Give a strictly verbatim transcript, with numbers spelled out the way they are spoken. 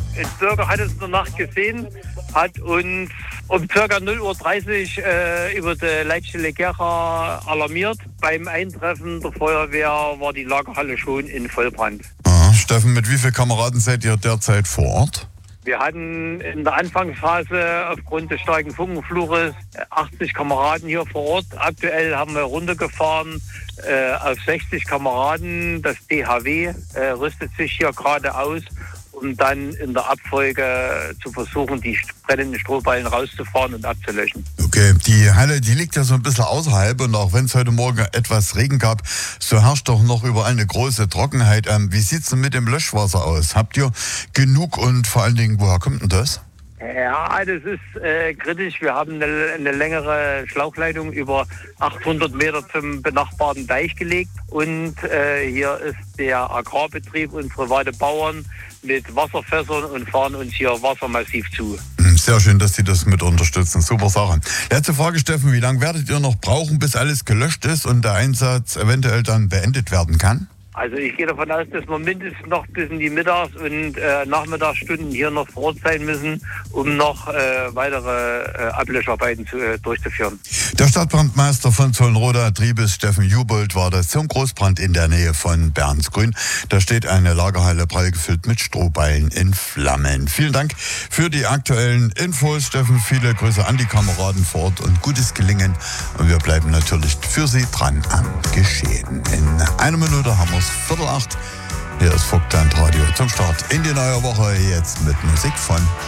Ein Bürger hat es in der Nacht gesehen, hat uns um ca. null Uhr dreißig äh, über die Leitstelle Gera alarmiert. Beim Eintreffen der Feuerwehr war die Lagerhalle schon in Vollbrand. Aha. Steffen, mit wie vielen Kameraden seid ihr derzeit vor Ort? Wir hatten in der Anfangsphase aufgrund des starken Funkenfluches achtzig Kameraden hier vor Ort. Aktuell haben wir runtergefahren äh, auf sechzig Kameraden. Das D H W äh, rüstet sich hier gerade aus, um dann in der Abfolge zu versuchen, die brennenden Strohballen rauszufahren und abzulöschen. Okay, die Halle, die liegt ja so ein bisschen außerhalb und auch wenn es heute Morgen etwas Regen gab, so herrscht doch noch überall eine große Trockenheit. Ähm, wie sieht's denn mit dem Löschwasser aus? Habt ihr genug und vor allen Dingen, woher kommt denn das? Ja, das ist äh, kritisch. Wir haben eine, eine längere Schlauchleitung über achthundert Meter zum benachbarten Deich gelegt und äh, hier ist der Agrarbetrieb und private Bauern mit Wasserfässern und fahren uns hier Wasser massiv zu. Sehr schön, dass Sie das mit unterstützen. Super Sache. Letzte Frage, Steffen. Wie lange werdet ihr noch brauchen, bis alles gelöscht ist und der Einsatz eventuell dann beendet werden kann? Also ich gehe davon aus, dass wir mindestens noch bis in die Mittags- und äh, Nachmittagsstunden hier noch vor Ort sein müssen, um noch äh, weitere äh, Ablöscharbeiten zu, äh, durchzuführen. Der Stadtbrandmeister von Zollenroda Triebes, Steffen Jubold, war das zum Großbrand in der Nähe von Bernsgrün. Da steht eine Lagerhalle prall gefüllt mit Strohballen in Flammen. Vielen Dank für die aktuellen Infos, Steffen. Viele Grüße an die Kameraden vor Ort und gutes Gelingen. Und wir bleiben natürlich für Sie dran am Geschehen. In einer Minute haben wir es. Viertel acht. Hier ist Vogtland Radio zum Start in die neue Woche. Jetzt mit Musik von